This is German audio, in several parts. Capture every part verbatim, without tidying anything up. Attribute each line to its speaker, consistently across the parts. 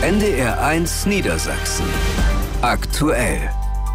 Speaker 1: N D R eins Niedersachsen. Aktuell.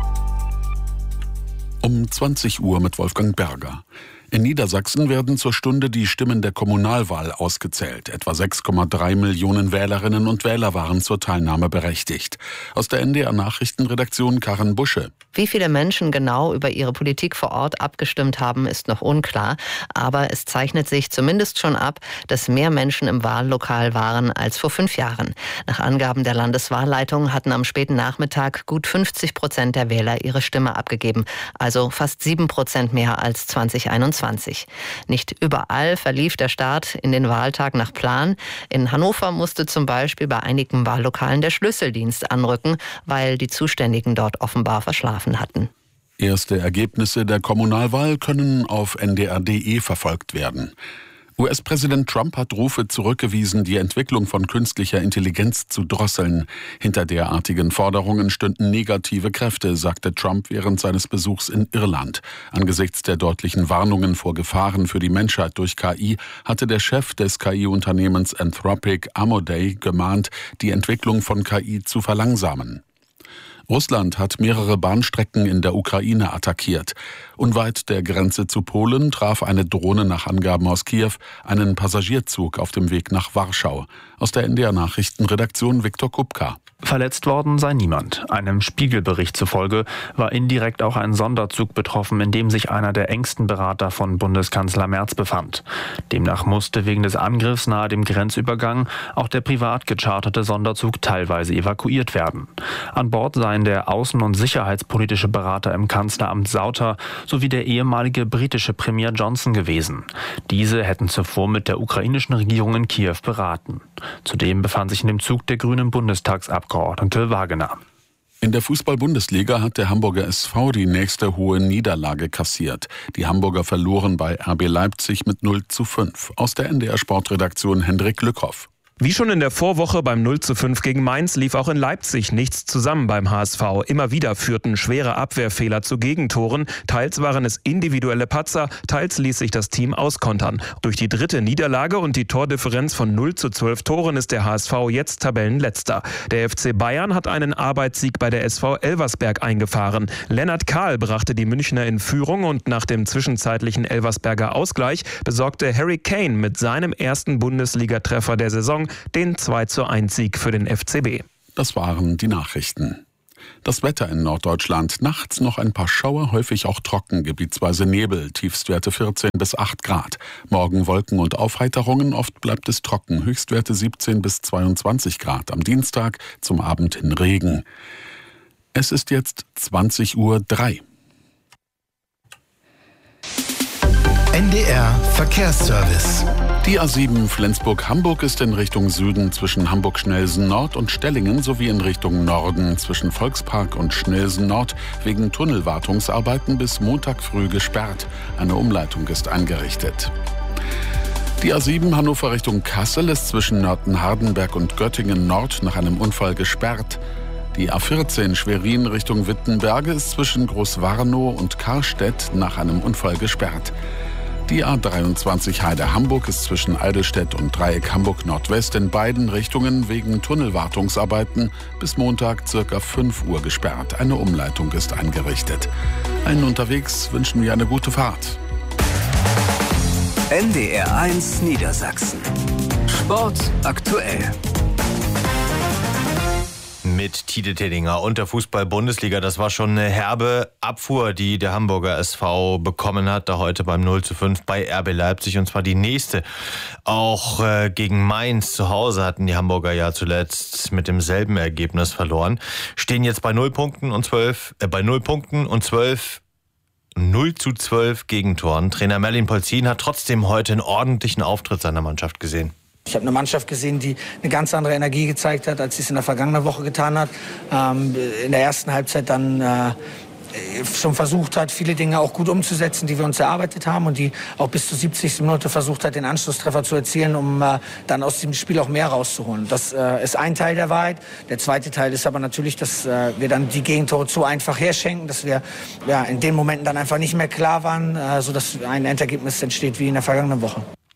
Speaker 2: Um zwanzig Uhr mit Wolfgang Berger. In Niedersachsen werden zur Stunde die Stimmen der Kommunalwahl ausgezählt. Etwa sechs Komma drei Millionen Wählerinnen und Wähler waren zur Teilnahme berechtigt. Aus der N D R-Nachrichtenredaktion Karin Busche.
Speaker 3: Wie viele Menschen genau über ihre Politik vor Ort abgestimmt haben, ist noch unklar. Aber es zeichnet sich zumindest schon ab, dass mehr Menschen im Wahllokal waren als vor fünf Jahren. Nach Angaben der Landeswahlleitung hatten am späten Nachmittag gut fünfzig Prozent der Wähler ihre Stimme abgegeben. Also fast sieben Prozent mehr als zwanzig einundzwanzig. Nicht überall verlief der Start in den Wahltag nach Plan. In Hannover musste zum Beispiel bei einigen Wahllokalen der Schlüsseldienst anrücken, weil die Zuständigen dort offenbar verschlafen hatten.
Speaker 2: Erste Ergebnisse der Kommunalwahl können auf N D R punkt D E verfolgt werden. U S-Präsident Trump hat Rufe zurückgewiesen, die Entwicklung von künstlicher Intelligenz zu drosseln. Hinter derartigen Forderungen stünden negative Kräfte, sagte Trump während seines Besuchs in Irland. Angesichts der deutlichen Warnungen vor Gefahren für die Menschheit durch K I hatte der Chef des K I-Unternehmens Anthropic, Amodei, gemahnt, die Entwicklung von K I zu verlangsamen. Russland hat mehrere Bahnstrecken in der Ukraine attackiert. Unweit der Grenze zu Polen traf eine Drohne nach Angaben aus Kiew einen Passagierzug auf dem Weg nach Warschau. Aus der N D R-Nachrichtenredaktion Viktor Kupka.
Speaker 4: Verletzt worden sei niemand. Einem Spiegelbericht zufolge war indirekt auch ein Sonderzug betroffen, in dem sich einer der engsten Berater von Bundeskanzler Merz befand. Demnach musste wegen des Angriffs nahe dem Grenzübergang auch der privat gecharterte Sonderzug teilweise evakuiert werden. An Bord seien der außen- und sicherheitspolitische Berater im Kanzleramt Sauter sowie der ehemalige britische Premier Johnson gewesen. Diese hätten zuvor mit der ukrainischen Regierung in Kiew beraten. Zudem befand sich in dem Zug der grünen Bundestagsabgeordnete Wagener.
Speaker 2: In der Fußball-Bundesliga hat der Hamburger S V die nächste hohe Niederlage kassiert. Die Hamburger verloren bei R B Leipzig mit null zu fünf. Aus der N D R-Sportredaktion Hendrik Lückhoff.
Speaker 5: Wie schon in der Vorwoche beim null zu fünf gegen Mainz lief auch in Leipzig nichts zusammen beim H S V. Immer wieder führten schwere Abwehrfehler zu Gegentoren. Teils waren es individuelle Patzer, teils ließ sich das Team auskontern. Durch die dritte Niederlage und die Tordifferenz von null zu zwölf Toren ist der H S V jetzt Tabellenletzter. Der F C Bayern hat einen Arbeitssieg bei der S V Elversberg eingefahren. Lennart Kahl brachte die Münchner in Führung und nach dem zwischenzeitlichen Elversberger Ausgleich besorgte Harry Kane mit seinem ersten Bundesligatreffer der Saison den zwei zu eins Sieg für den F C B.
Speaker 2: Das waren die Nachrichten. Das Wetter in Norddeutschland. Nachts noch ein paar Schauer, häufig auch trocken, gebietsweise Nebel, Tiefstwerte vierzehn bis acht Grad. Morgen Wolken und Aufheiterungen, oft bleibt es trocken, Höchstwerte siebzehn bis zweiundzwanzig Grad. Am Dienstag zum Abend hin Regen. Es ist jetzt zwanzig Uhr drei.
Speaker 6: N D R Verkehrsservice.
Speaker 2: Die A sieben Flensburg-Hamburg ist in Richtung Süden zwischen Hamburg-Schnelsen Nord und Stellingen sowie in Richtung Norden zwischen Volkspark und Schnelsen Nord wegen Tunnelwartungsarbeiten bis Montag früh gesperrt. Eine Umleitung ist eingerichtet. Die A sieben Hannover Richtung Kassel ist zwischen Nörten-Hardenberg und Göttingen Nord nach einem Unfall gesperrt. Die A vierzehn Schwerin Richtung Wittenberge ist zwischen Großwarnow und Karstedt nach einem Unfall gesperrt. Die A dreiundzwanzig Heide-Hamburg ist zwischen Eidelstedt und Dreieck Hamburg Nordwest in beiden Richtungen wegen Tunnelwartungsarbeiten bis Montag ca. fünf Uhr gesperrt. Eine Umleitung ist eingerichtet. Allen unterwegs wünschen wir eine gute Fahrt.
Speaker 1: N D R eins Niedersachsen. Sport aktuell.
Speaker 7: Mit Tide Teddinger und der Fußball-Bundesliga. Das war schon eine herbe Abfuhr, die der Hamburger S V bekommen hat, da heute beim null zu fünf bei R B Leipzig, und zwar die nächste. Auch äh, gegen Mainz zu Hause hatten die Hamburger ja zuletzt mit demselben Ergebnis verloren. Stehen jetzt bei null Punkten und zwölf, äh, bei null Punkten und zwölf null zu zwölf Gegentoren. Trainer Merlin Polzin hat trotzdem heute einen ordentlichen Auftritt seiner Mannschaft gesehen.
Speaker 8: Ich habe eine Mannschaft gesehen, die eine ganz andere Energie gezeigt hat, als sie es in der vergangenen Woche getan hat. Ähm, in der ersten Halbzeit dann äh, schon versucht hat, viele Dinge auch gut umzusetzen, die wir uns erarbeitet haben und die auch bis zur siebzigsten Minute versucht hat, den Anschlusstreffer zu erzielen, um äh, dann aus dem Spiel auch mehr rauszuholen. Das äh, ist ein Teil der Wahrheit. Der zweite Teil ist aber natürlich, dass äh, wir dann die Gegentore zu einfach herschenken, dass wir ja, in den Momenten dann einfach nicht mehr klar waren, äh, sodass ein Endergebnis entsteht wie in der vergangenen Woche.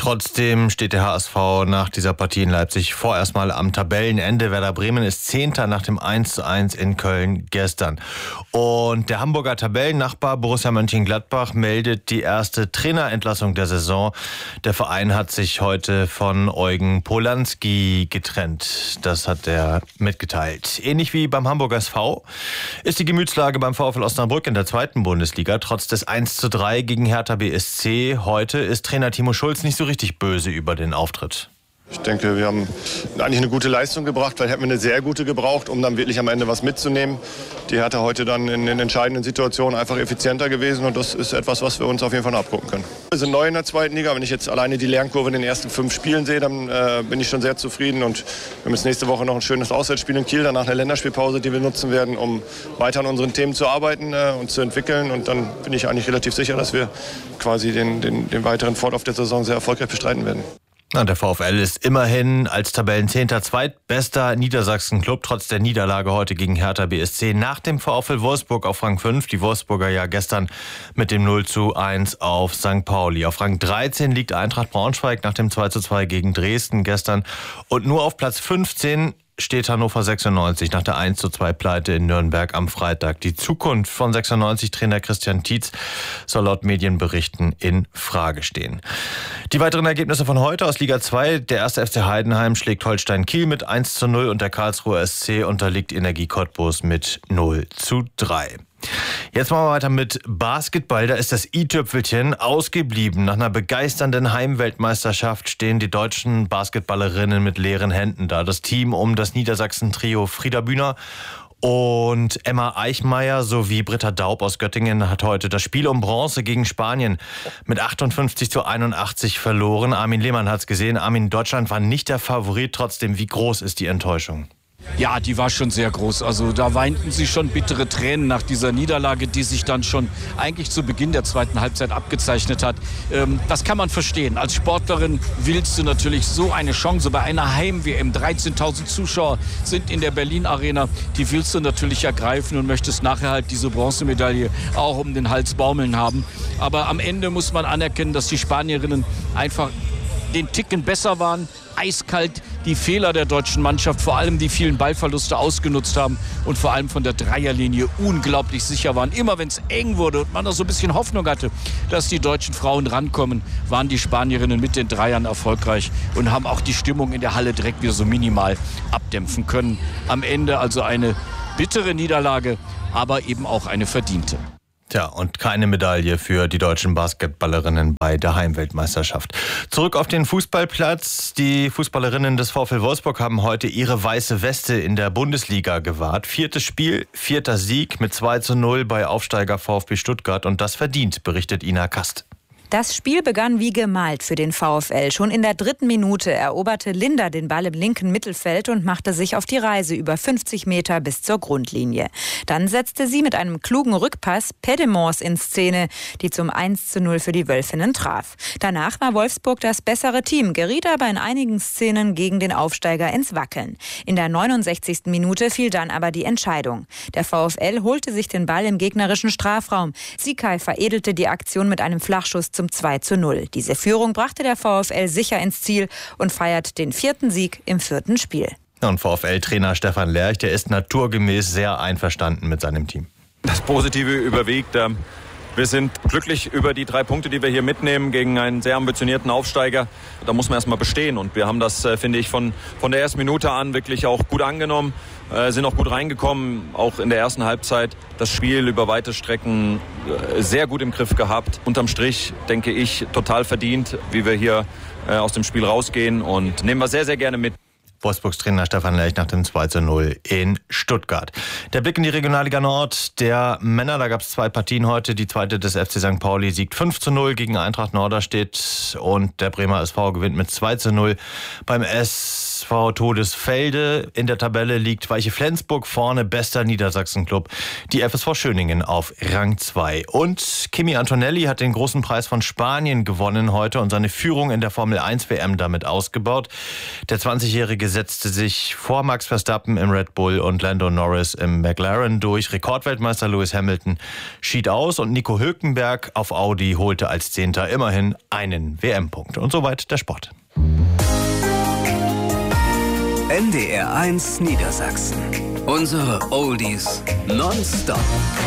Speaker 7: Trotzdem steht der H S V nach dieser Partie in Leipzig vorerst mal am Tabellenende. Werder Bremen ist Zehnter nach dem eins zu eins in Köln gestern. Und der Hamburger Tabellennachbar Borussia Mönchengladbach meldet die erste Trainerentlassung der Saison. Der Verein hat sich heute von Eugen Polanski getrennt. Das hat er mitgeteilt. Ähnlich wie beim Hamburger S V ist die Gemütslage beim VfL Osnabrück in der zweiten Bundesliga. Trotz des eins zu drei gegen Hertha B S C heute ist Trainer Timo Schulz nicht so richtig böse über den Auftritt.
Speaker 9: Ich denke, wir haben eigentlich eine gute Leistung gebracht. Vielleicht hätten wir eine sehr gute gebraucht, um dann wirklich am Ende was mitzunehmen. Die Hertha heute dann in den entscheidenden Situationen einfach effizienter gewesen. Und das ist etwas, was wir uns auf jeden Fall noch abgucken können. Wir sind neu in der zweiten Liga. Wenn ich jetzt alleine die Lernkurve in den ersten fünf Spielen sehe, dann äh, bin ich schon sehr zufrieden. Und wir haben jetzt nächste Woche noch ein schönes Auswärtsspiel in Kiel. Danach eine Länderspielpause, die wir nutzen werden, um weiter an unseren Themen zu arbeiten äh, und zu entwickeln. Und dann bin ich eigentlich relativ sicher, dass wir quasi den, den, den weiteren Fortlauf der Saison sehr erfolgreich bestreiten werden.
Speaker 7: Der VfL ist immerhin als Tabellenzehnter zweitbester Niedersachsen-Club, trotz der Niederlage heute gegen Hertha B S C nach dem VfL Wolfsburg auf Rang fünf. Die Wolfsburger ja gestern mit dem null zu eins auf Sankt Pauli. Auf Rang dreizehn liegt Eintracht Braunschweig nach dem zwei zu zwei gegen Dresden gestern. Und nur auf Platz fünfzehn steht Hannover sechsundneunzig nach der eins zu zwei Pleite in Nürnberg am Freitag. Die Zukunft von sechsundneunzig-Trainer Christian Tietz soll laut Medienberichten in Frage stehen. Die weiteren Ergebnisse von heute aus Liga zwei. Der erste F C Heidenheim schlägt Holstein Kiel mit eins zu null und der Karlsruher S C unterliegt Energie Cottbus mit null zu drei. Jetzt machen wir weiter mit Basketball. Da ist das i-Tüpfelchen ausgeblieben. Nach einer begeisternden Heimweltmeisterschaft stehen die deutschen Basketballerinnen mit leeren Händen da. Das Team um das Niedersachsen-Trio Frieda Bühner und Emma Eichmeier sowie Britta Daub aus Göttingen hat heute das Spiel um Bronze gegen Spanien mit achtundfünfzig zu einundachtzig verloren. Armin Lehmann hat es gesehen. Armin, Deutschland war nicht der Favorit. Trotzdem, wie groß ist die Enttäuschung?
Speaker 10: Ja, die war schon sehr groß. Also da weinten sie schon bittere Tränen nach dieser Niederlage, die sich dann schon eigentlich zu Beginn der zweiten Halbzeit abgezeichnet hat. Ähm, das kann man verstehen. Als Sportlerin willst du natürlich so eine Chance bei einer Heim-W M. dreizehntausend Zuschauer sind in der Berlin-Arena. Die willst du natürlich ergreifen und möchtest nachher halt diese Bronzemedaille auch um den Hals baumeln haben. Aber am Ende muss man anerkennen, dass die Spanierinnen einfach den Ticken besser waren, eiskalt die Fehler der deutschen Mannschaft, vor allem die vielen Ballverluste ausgenutzt haben und vor allem von der Dreierlinie unglaublich sicher waren. Immer wenn es eng wurde und man noch so ein bisschen Hoffnung hatte, dass die deutschen Frauen rankommen, waren die Spanierinnen mit den Dreiern erfolgreich und haben auch die Stimmung in der Halle direkt wieder so minimal abdämpfen können. Am Ende also eine bittere Niederlage, aber eben auch eine verdiente.
Speaker 7: Tja, und keine Medaille für die deutschen Basketballerinnen bei der Heimweltmeisterschaft. Zurück auf den Fußballplatz. Die Fußballerinnen des VfL Wolfsburg haben heute ihre weiße Weste in der Bundesliga gewahrt. Viertes Spiel, vierter Sieg mit zwei zu null bei Aufsteiger VfB Stuttgart. Und das verdient, berichtet Ina Kast.
Speaker 11: Das Spiel begann wie gemalt für den VfL. Schon in der dritten Minute eroberte Linda den Ball im linken Mittelfeld und machte sich auf die Reise über fünfzig Meter bis zur Grundlinie. Dann setzte sie mit einem klugen Rückpass Pedemors in Szene, die zum eins zu null für die Wölfinnen traf. Danach war Wolfsburg das bessere Team, geriet aber in einigen Szenen gegen den Aufsteiger ins Wackeln. In der neunundsechzigsten Minute fiel dann aber die Entscheidung. Der VfL holte sich den Ball im gegnerischen Strafraum. Sikai veredelte die Aktion mit einem Flachschuss zum zwei zu null. Diese Führung brachte der VfL sicher ins Ziel und feiert den vierten Sieg im vierten Spiel.
Speaker 7: Und VfL-Trainer Stefan Lerch, der ist naturgemäß sehr einverstanden mit seinem Team.
Speaker 12: Das Positive überwiegt. Wir sind glücklich über die drei Punkte, die wir hier mitnehmen gegen einen sehr ambitionierten Aufsteiger. Da muss man erstmal bestehen und wir haben das, finde ich, von, von der ersten Minute an wirklich auch gut angenommen. Äh, sind auch gut reingekommen, auch in der ersten Halbzeit das Spiel über weite Strecken äh, sehr gut im Griff gehabt. Unterm Strich, denke ich, total verdient, wie wir hier äh, aus dem Spiel rausgehen und nehmen wir sehr, sehr gerne mit.
Speaker 7: Wolfsburgs Trainer Stefan Lerch nach dem zwei zu null in Stuttgart. Der Blick in die Regionalliga Nord der Männer, da gab es zwei Partien heute. Die zweite des F C Sankt Pauli siegt fünf zu null gegen Eintracht Norderstedt und der Bremer S V gewinnt mit zwei zu null beim S V Todesfelde. In der Tabelle liegt Weiche Flensburg vorne, bester Niedersachsen-Club. Die F S V Schöningen auf Rang zwei. Und Kimi Antonelli hat den großen Preis von Spanien gewonnen heute und seine Führung in der Formel eins W M damit ausgebaut. Der zwanzigjährige setzte sich vor Max Verstappen im Red Bull und Lando Norris im McLaren durch. Rekordweltmeister Lewis Hamilton schied aus und Nico Hülkenberg auf Audi holte als Zehnter immerhin einen W M-Punkt. Und soweit der Sport.
Speaker 1: N D R eins Niedersachsen. Unsere Oldies nonstop.